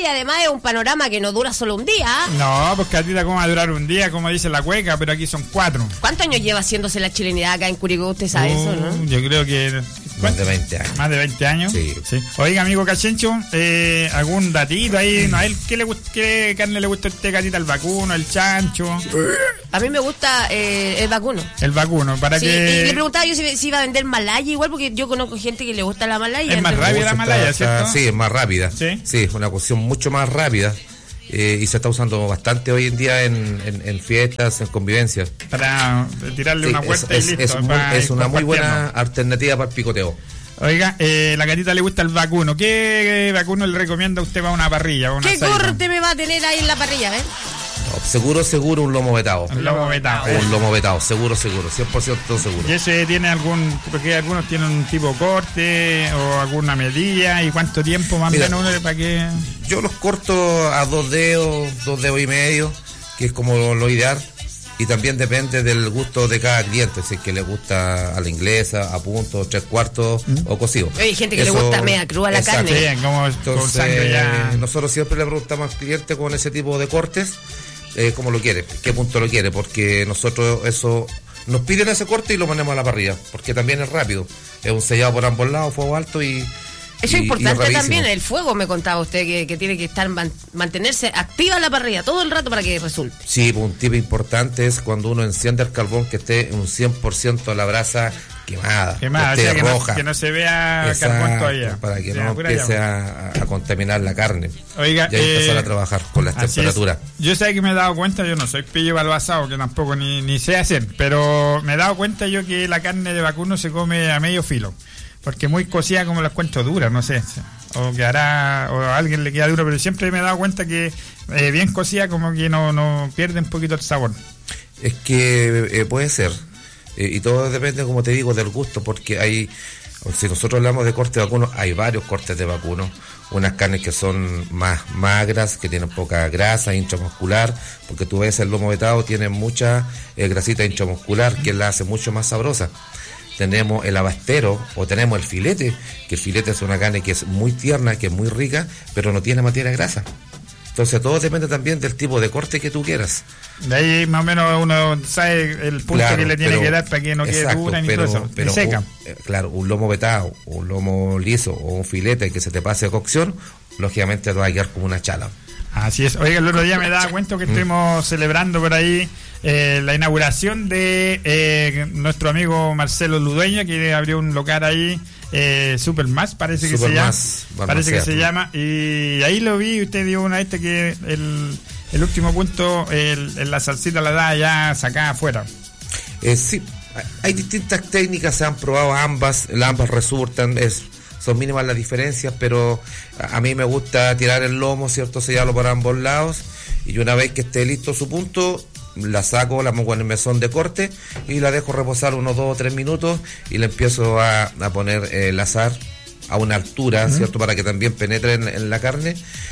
además es un panorama que no dura solo un día. No, pues Catita, ¿cómo va a durar un día? Como dice la cueca, pero aquí son 4. ¿Cuántos años lleva haciéndose la chilenidad acá en Curicó? Usted sabe eso, ¿no? Yo creo que... Más de 20 años. Más de 20 años. Sí. Oiga, amigo Cachencho, algún datito ahí, ¿no? ¿A él qué carne le gusta a usted, Catita? ¿El vacuno, el chancho? A mí me gusta el vacuno. El vacuno, para sí, que... Y le preguntaba yo si iba a vender malaya igual, porque yo conozco gente que le gusta la malaya. Es más rápida la malaya, ¿cierto? Sí, es más rápida. Sí, es una cocción mucho más rápida. Y se está usando bastante hoy en día en fiestas, en convivencias. Para tirarle una vuelta y listo. Es una muy buena alternativa para el picoteo. Oiga, la Catita le gusta el vacuno. ¿Qué vacuno le recomienda a usted para una parrilla? Para una ¿Qué corte me va a tener ahí en la parrilla, Seguro, un lomo vetado. Un lomo vetado. Un lomo vetado, seguro, 100% seguro. ¿Y ese tiene porque algunos tienen un tipo corte o alguna medida? ¿Y cuánto tiempo más o menos para que...? Yo los corto a 2 dedos y medio, que es como lo ideal. Y también depende del gusto de cada cliente, si es que le gusta a la inglesa, a punto, 3/4 o cocido. Hay gente que le gusta media cruda la carne. Sí, como entonces, con sangre ya. Nosotros siempre le preguntamos al cliente con ese tipo de cortes, cómo lo quiere, qué punto lo quiere, porque nosotros eso nos piden ese corte y lo ponemos a la parrilla, porque también es rápido. Es un sellado por ambos lados, fuego alto y... Eso es importante también, el fuego, me contaba usted, que tiene que estar mantenerse activa la parrilla todo el rato para que resulte. Sí, un tip importante es cuando uno enciende el carbón que esté un 100% la brasa quemada, que esté roja. Que no se vea carbón todavía. Para que no empiece a contaminar la carne. Oiga, ya empezar a trabajar con las temperaturas. Yo sé que me he dado cuenta, yo no soy pillo al asado, que tampoco ni sé hacer, pero me he dado cuenta yo que la carne de vacuno se come a medio filo. Porque muy cocida como la encuentro dura, no sé. O a alguien le queda duro, pero siempre me he dado cuenta que bien cocida como que no pierde un poquito el sabor. Es que puede ser. Y todo depende, como te digo, del gusto, porque si nosotros hablamos de corte de vacuno, hay varios cortes de vacuno. Unas carnes que son más magras, que tienen poca grasa, intramuscular, porque tú ves el lomo vetado, tiene mucha grasita intramuscular, que la hace mucho más sabrosa. Tenemos el abastero o tenemos el filete, que el filete es una carne que es muy tierna, que es muy rica, pero no tiene materia grasa. Entonces todo depende también del tipo de corte que tú quieras. De ahí más o menos uno sabe el punto que le tiene que dar para que no quede dura ni todo eso, seca. Un lomo vetado, un lomo liso o un filete que se te pase de cocción, lógicamente te va a quedar como una chala. Así es. Oiga, el otro día me daba cuenta que estuvimos celebrando por ahí la inauguración de nuestro amigo Marcelo Ludueña, que abrió un local ahí, Supermas, parece que se llama. Y ahí lo vi, usted dio una que el último punto, la salsita la da ya sacada afuera. Sí, hay distintas técnicas, se han probado ambas resultan, son mínimas las diferencias, pero a mí me gusta tirar el lomo, ¿cierto? Sellarlo por ambos lados, y una vez que esté listo su punto, la saco, la pongo en el mesón de corte y la dejo reposar unos 2 o 3 minutos y le empiezo a poner el azar a una altura, ¿cierto? Para que también penetre en la carne,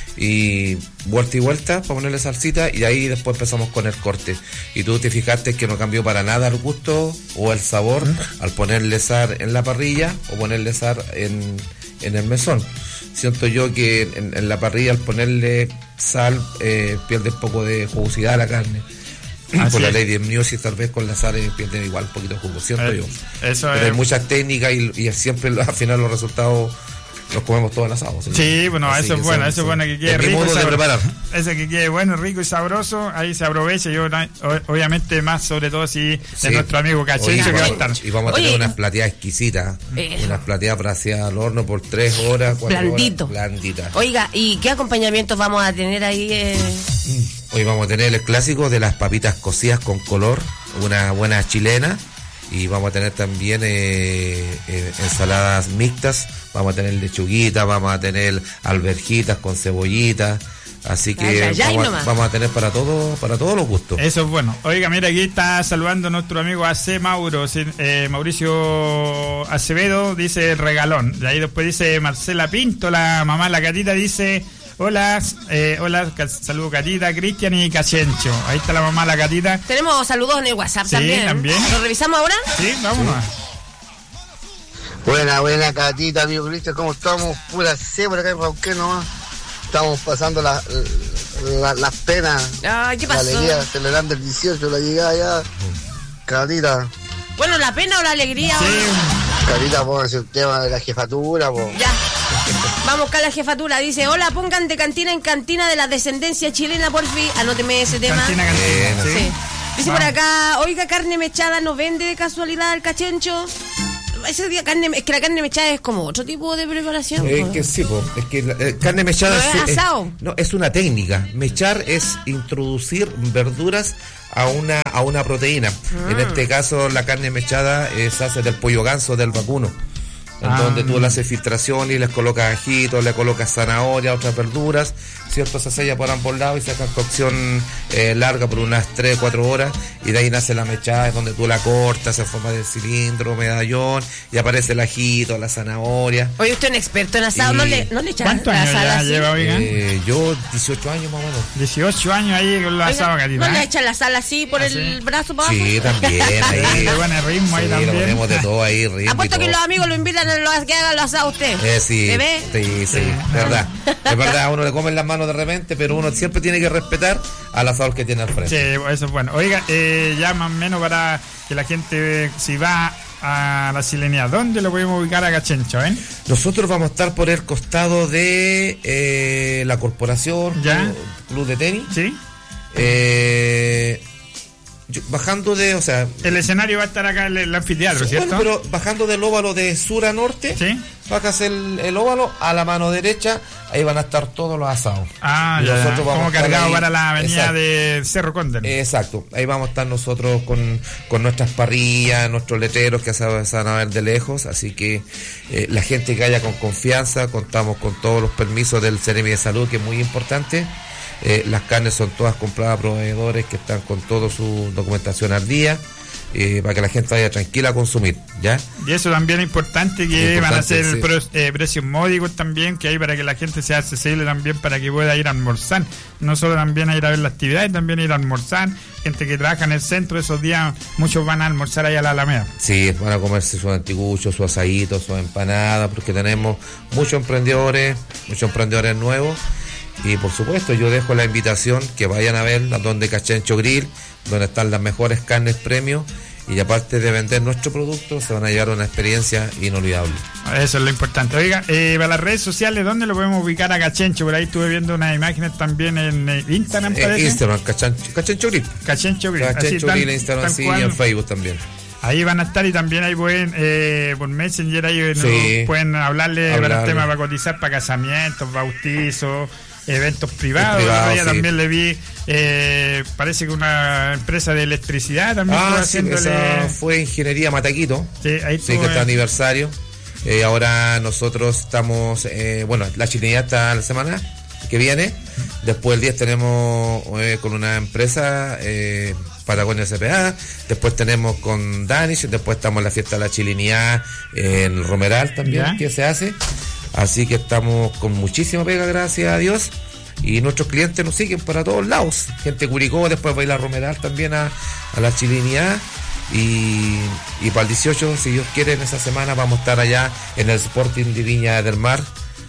y vuelta para ponerle salsita, y ahí después empezamos con el corte. Y tú te fijaste que no cambió para nada el gusto o el sabor al ponerle sal en la parrilla o ponerle sal en el mesón. Siento yo que en la parrilla, al ponerle sal, pierde un poco de jugosidad a la carne. Por la ley de Miosis, tal vez con la sal pierde igual un poquito de jugo, siento yo. Pero hay muchas técnicas y siempre al final los resultados los comemos todos en asado. Sí, bueno, así eso es bueno, que quede rico. Ese que quede bueno, rico y sabroso, ahí se aprovecha. Yo, obviamente, más sobre todo si de nuestro amigo Cachencho, que va a estar. Y vamos a tener unas plateadas exquisitas, unas plateadas braseadas al horno por 3 horas, 4 horas. Blanditas. Oiga, ¿y qué acompañamientos vamos a tener ahí? Hoy vamos a tener el clásico de las papitas cocidas con color, una buena chilena, y vamos a tener también ensaladas mixtas, vamos a tener lechuguita, vamos a tener alverjitas con cebollita, así que vamos a tener para todos los gustos. Eso es bueno. Oiga, mira, aquí está saludando nuestro amigo AC Mauricio Acevedo, dice regalón. De ahí después dice Marcela Pinto, la mamá de la Catita, dice... Hola, saludos Catita, Cristian y Cachencho. Ahí está la mamá de la Catita. Tenemos saludos en el WhatsApp también. ¿Lo revisamos ahora? Sí, vámonos. Buena Catita, amigo Cristian, ¿cómo estamos? Pura C por acá en Rauquén nomás. estamos pasando las penas. Ay, ¿qué pasó? La alegría, celebrando el 18, la llegada ya. Carita. Bueno, ¿la pena o la alegría? Sí. Carita, pues el tema de la jefatura, pues. Ya. Vamos con la jefatura. Dice, hola, pongan de cantina en cantina de la descendencia chilena, porfi. Anóteme ese tema. Cantina, Sí. sí. Dice por acá, oiga, carne mechada, ¿no vende de casualidad el cachencho? Ese día es que la carne mechada es como otro tipo de preparación. Que sí, es que carne mechada ¿No es asado? no, es una técnica. Mechar es introducir verduras a una proteína. En este caso, la carne mechada se hace del pollo ganso, del vacuno. En donde tú le haces filtración y les colocas ajitos, le colocas zanahoria, otras verduras, ¿cierto? Se sella por ambos lados y se hace cocción larga por unas 3-4 horas, y de ahí nace la mechada, es donde tú la cortas en forma de cilindro, medallón, y aparece el ajito, la zanahoria. Oye, usted es un experto en asado, Y- ¿no le echan ¿Cuántos la años sal ya así? lleva, oiga? Yo 18 años más o menos. 18 años ahí con los Oiga, asados, Carita. ¿no le echan la sal así por el brazo para abajo? Sí, también, ahí. Le pone ritmo ahí Sí, también. lo ponemos de todo ahí, ritmo y Apuesto que todo. los amigos lo invitan a que hagan los asados usted. Sí, ¿Bebé? sí, verdad. Es verdad, a uno le comen las manos de repente, pero uno siempre tiene que respetar al asador que tiene al frente. Sí, eso es bueno. Oiga, ya más o menos para que la gente, si va a la chilenía, ¿dónde lo podemos ubicar a Cachencho, Nosotros vamos a estar por el costado de la corporación, Ya. club de tenis. ¿Sí? Bajando de, o sea... El escenario va a estar acá en el anfiteatro, ¿cierto? Bueno, pero bajando del óvalo de sur a norte, Sí. bajas el óvalo, a la mano derecha, ahí van a estar todos los asados. Ah, Y ya, nosotros vamos como a estar cargado ahí. para la avenida Exacto. de Cerro Cóndor. Exacto, ahí vamos a estar nosotros con nuestras parrillas, nuestros letreros que se van a ver de lejos, así que la gente que vaya con confianza, contamos con todos los permisos del Ceremi de Salud, que es muy importante. Las carnes son todas compradas a proveedores que están con toda su documentación al día, para que la gente vaya tranquila a consumir, ¿ya? Y eso también es importante, que Importante, van a ser sí. precios módicos también, que hay para que la gente sea accesible también, para que pueda ir a almorzar. No solo también a ir a ver la actividad, también ir a almorzar. Gente que trabaja en el centro, esos días muchos van a almorzar ahí a la Alameda. Sí, van a comerse sus anticuchos, sus asaditos, sus empanadas, porque tenemos muchos emprendedores nuevos. Y por supuesto, yo dejo la invitación que vayan a ver la donde Cachencho Grill, donde están las mejores carnes premium, y aparte de vender nuestro producto, se van a llevar una experiencia inolvidable. Eso es lo importante. Oiga, para las redes sociales, ¿dónde lo podemos ubicar a Cachencho? Por ahí estuve viendo unas imágenes también en Instagram, parece. Instagram, Cachencho Grill. Cachencho Grill. Cachencho Así, Grill en Instagram, sí, y cual. en Facebook también. Ahí van a estar, y también ahí pueden, por Messenger, ahí Sí. pueden hablarle para el Hablarle. tema, para cotizar para casamientos, bautizos, eventos privados. Privados, Ella sí. también le vi, parece que una empresa de electricidad también estuvo Sí, haciéndole. esa fue Ingeniería Mataquito. Sí, ahí Sí, que está aniversario. Ahora nosotros estamos, bueno, la chilenidad está la semana que viene. Después el 10 tenemos con una empresa, Patagonia CPA. Después tenemos con Danish. Después estamos en la fiesta de la chilenidad en el Romeral también, Ya. que se hace. Así que estamos con muchísima pega, gracias a Dios. Y nuestros clientes nos siguen para todos lados. Gente de Curicó, después va a ir a Romeral también a la chilenidad. Y para el 18, si Dios quiere, en esa semana vamos a estar allá en el Sporting de Viña del Mar,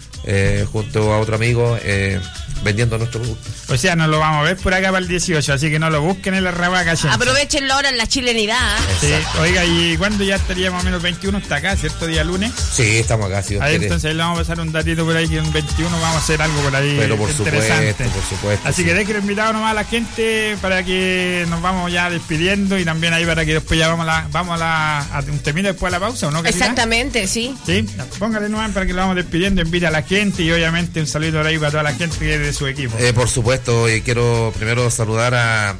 junto a otro amigo, vendiendo nuestro producto. O sea, nos lo vamos a ver por acá para el 18, así que no lo busquen en la Raba Cachencho. Aprovechenlo ahora en la chilenidad. Sí, oiga, ¿y cuándo ya estaría más o menos 21? ¿Está acá, cierto? Día lunes. Sí, estamos acá, si Dios Ahí quiere. entonces ahí le vamos a pasar un datito por ahí, que en 21 vamos a hacer algo por ahí. Pero por interesante. supuesto, por supuesto. Así sí. que dejen invitado nomás a la gente para que nos vamos ya despidiendo, y también ahí para que después ya vamos a un temita después de la pausa, ¿o no, Carita? Exactamente, sí. Sí, póngale nomás para que lo vamos despidiendo, invite a la gente, y obviamente un saludo por ahí para toda la gente que es de su equipo. Por supuesto, quiero primero saludar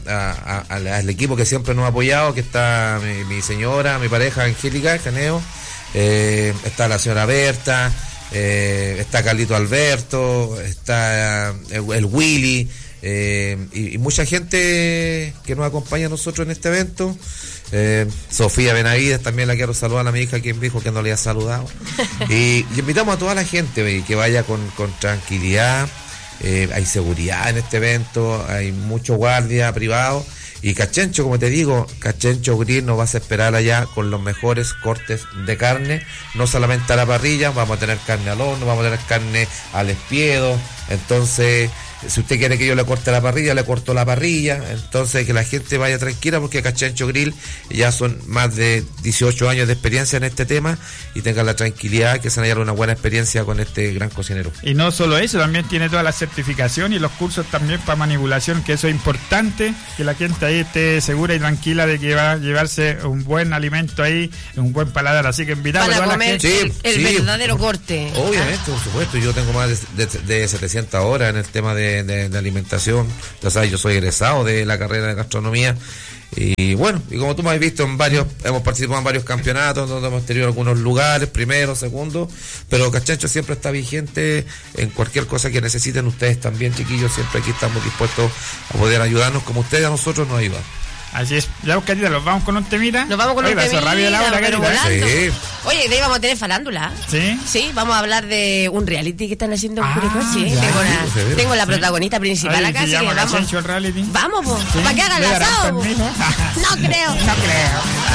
al equipo que siempre nos ha apoyado, que está mi señora, mi pareja Angélica Caneo, está la señora Berta, está Carlito Alberto, está el Willy, y mucha gente que nos acompaña a nosotros en este evento. Sofía Benavides, también la quiero saludar, a mi hija, quien dijo que no le había saludado. Y invitamos a toda la gente que vaya con tranquilidad. Hay seguridad en este evento, hay mucho guardia privado, Y Cachencho, como te digo, Cachencho Grill nos vas a esperar allá con los mejores cortes de carne, no solamente a la parrilla, vamos a tener carne al horno, vamos a tener carne al espiedo. Entonces, si usted quiere que yo le corte la parrilla, le corto la parrilla. Entonces, que la gente vaya tranquila, porque Cachencho Grill ya son más de 18 años de experiencia en este tema, y tengan la tranquilidad que se van a llevar una buena experiencia con este gran cocinero. Y no solo eso, también tiene toda la certificación y los cursos también para manipulación, que eso es importante, que la gente ahí esté segura y tranquila de que va a llevarse un buen alimento ahí, un buen paladar. Así que invitamos a Para toda comer la gente. el verdadero corte. Obviamente, por supuesto, yo tengo más de 700 horas en el tema de alimentación. Ya sabes, yo soy egresado de la carrera de gastronomía. Y bueno, y como tú me has visto hemos participado en varios campeonatos donde hemos tenido algunos lugares, primero, segundo, pero Cachencho siempre está vigente en cualquier cosa que necesiten. Ustedes también, chiquillos, siempre aquí estamos dispuestos a poder ayudarnos como ustedes a nosotros nos ayudan. Así es. Ya, Carita, ¿los vamos con un temita? Nos vamos con un temita, rápido la hora, pero Carita. volando. Sí. Oye, de ahí vamos a tener farándula. ¿Sí? Sí, vamos a hablar de un reality que están haciendo en Curicó. Sí, ya. tengo la protagonista principal acá, así que vamos. Reality. Vamos, po. Sí. ¿Para qué hagan ¿Le el darán asado, po? permiso? No creo. No creo.